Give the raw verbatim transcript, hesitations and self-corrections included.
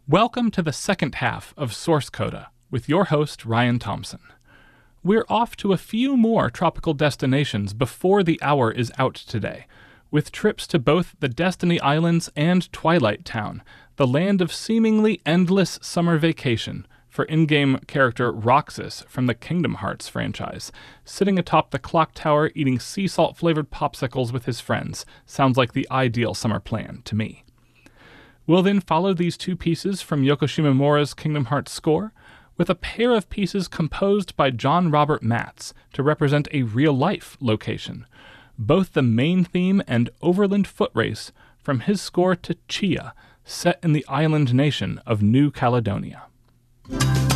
Welcome to the second half of Source Coda with your host, Ryan Thompson. We're off to a few more tropical destinations before the hour is out today, with trips to both the Destiny Islands and Twilight Town, the land of seemingly endless summer vacation for in-game character Roxas from the Kingdom Hearts franchise. Sitting atop the clock tower eating sea salt-flavored popsicles with his friends sounds like the ideal summer plan to me. We'll then follow these two pieces from Yoko Shimomura's Kingdom Hearts score with a pair of pieces composed by John Robert Matz to represent a real-life location, both the main theme and Overland Foot Race from his score to Chia, set in the island nation of New Caledonia.